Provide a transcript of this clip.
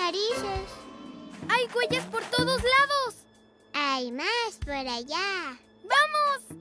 narices. ¡Hay huellas por todos lados! Hay más por allá. ¡Vamos!